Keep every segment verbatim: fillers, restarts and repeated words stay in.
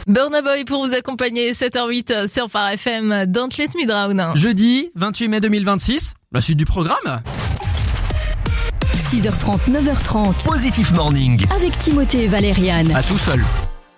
Burna Boy pour vous accompagner, sept heures huit sur Phare F M. Don't let me drown. Jeudi vingt-huit mai deux mille vingt-six, la suite du programme. six heures trente, neuf heures trente. Positif Morning. Avec Timothée et Valériane. Pas tout seul.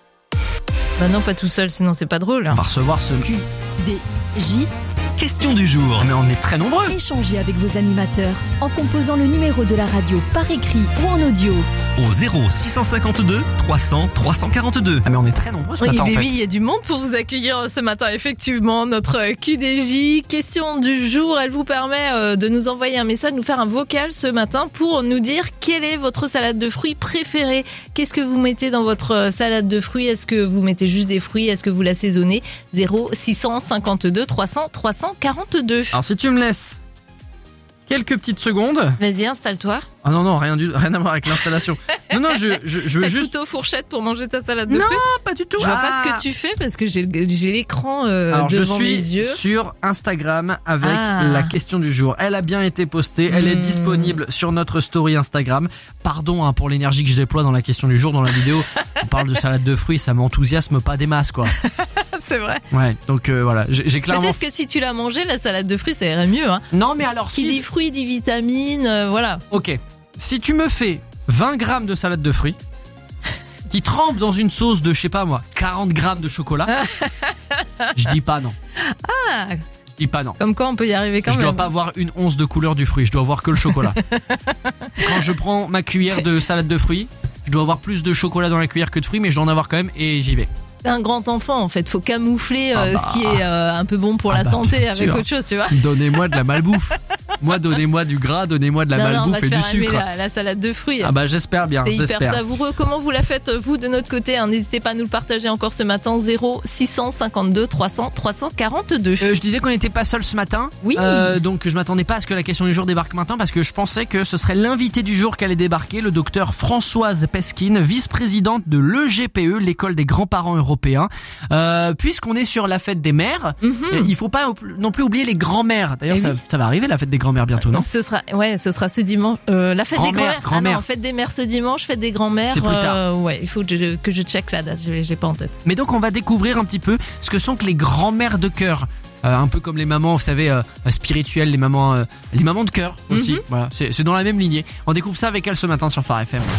Bah non, pas tout seul, sinon c'est pas drôle. On va recevoir ce Q D J. Question du jour. Mais on est très nombreux. Échangez avec vos animateurs en composant le numéro de la radio par écrit ou en audio. Au zéro six cent cinquante-deux trois cents trois cent quarante-deux. Ah mais on est très nombreux ce Oui, matin mais en fait. oui, il y a du monde pour vous accueillir ce matin, effectivement. Notre Q D J, question du jour, elle vous permet de nous envoyer un message, nous faire un vocal ce matin pour nous dire quelle est votre salade de fruits préférée. Qu'est-ce que vous mettez dans votre salade de fruits? Est-ce que vous mettez juste des fruits? Est-ce que vous l'assaisonnez? Zéro six cent cinquante-deux trois cents trois cent quarante-deux. Alors si tu me laisses quelques petites secondes. Vas-y, installe-toi. Ah non non, rien du rien à voir avec l'installation. Non non, je je, je veux T'as juste couteau fourchette pour manger ta salade de Non, fruits? pas du tout. Je vois pas Ah. ce que tu fais parce que j'ai j'ai l'écran euh, Alors devant je suis mes yeux. sur Instagram avec Ah. la question du jour. Elle a bien été postée, elle est Mmh. disponible sur notre story Instagram. Pardon hein, pour l'énergie que je déploie dans la question du jour dans la vidéo. On parle de salade de fruits, ça m'enthousiasme pas des masses quoi. C'est vrai. Ouais, donc euh, voilà, j'ai j'ai clairement. Peut-être que si tu l'as mangé, la salade de fruits, ça irait mieux. Hein. Non mais alors Qui si. dit fruits, dit vitamines, euh, voilà. Ok, si tu me fais vingt grammes de salade de fruits qui trempe dans une sauce de je sais pas moi quarante grammes de chocolat, je dis pas non. Ah, Je dis pas non. comme quoi on peut y arriver quand Je même. dois pas voir une once de couleur du fruit, je dois voir que le chocolat. Quand je prends ma cuillère de salade de fruits, je dois avoir plus de chocolat dans la cuillère que de fruits, mais je dois en avoir quand même et j'y vais. T'es un grand enfant en fait, faut camoufler euh, Ah bah. ce qui est euh, un peu bon pour Ah la bah, santé bien avec sûr. autre chose, tu vois. Donnez-moi de la malbouffe. Moi, donnez-moi du gras, donnez-moi de la non, non, on va malbouffe te et du faire aimer sucre. la, la salade de fruits. Ah bah j'espère bien, C'est hyper j'espère. savoureux. Comment vous la faites vous de notre côté hein? N'hésitez pas à nous le partager encore ce matin. Zéro six cent cinquante-deux trois cents trois cent quarante-deux. Euh, je disais qu'on n'était pas seul ce matin. Oui. Euh, donc je m'attendais pas à ce que la question du jour débarque maintenant parce que je pensais que ce serait l'invité du jour qui allait débarquer, le docteur Françoise Pesquine, vice-présidente de l'E G P E, l'école des grands-parents européens. Euh, puisqu'on est sur la fête des mères, Mhm. il faut pas non plus oublier les grands-mères. D'ailleurs, Eh ça, oui. ça va arriver la fête des grands-mères bientôt, non? Ce sera, ouais, ce sera ce dimanche. Euh, la fête des Grand-mère, grands-mères. grand-mère. Ah non, fête des mères ce dimanche, fête des grands-mères. C'est plus tard. euh, ouais, il faut que je, que je check la date. Je j'ai pas en tête. Mais donc on va découvrir un petit peu ce que sont que les grands-mères de cœur. Euh, un peu comme les mamans, vous savez, euh, spirituelles, les mamans, euh, les mamans de cœur aussi. Mhm. Voilà, c'est c'est dans la même lignée. On découvre ça avec elle ce matin sur Phare F M.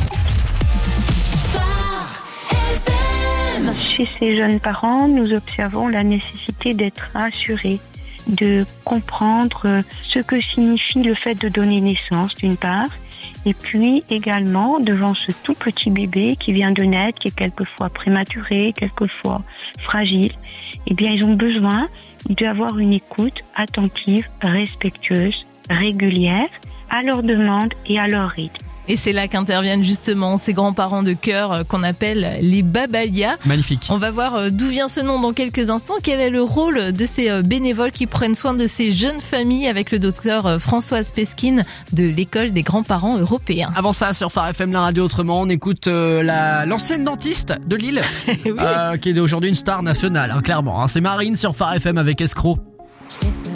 Chez ces jeunes parents, nous observons la nécessité d'être rassurés, de comprendre ce que signifie le fait de donner naissance d'une part, et puis également devant ce tout petit bébé qui vient de naître, qui est quelquefois prématuré, quelquefois fragile, eh bien ils ont besoin d'avoir une écoute attentive, respectueuse, régulière, à leur demande et à leur rythme. Et c'est là qu'interviennent justement ces grands-parents de cœur euh, qu'on appelle les babalias. Magnifique. On va voir euh, d'où vient ce nom dans quelques instants. Quel est le rôle de ces euh, bénévoles qui prennent soin de ces jeunes familles avec le docteur euh, Françoise Pesquine de l'école des grands-parents européens. Avant ça, sur Phare F M, la radio autrement, on écoute euh, la l'ancienne dentiste de Lille, Oui. euh, qui est aujourd'hui une star nationale, hein, clairement. Hein. C'est Marine sur Phare F M avec Escroc.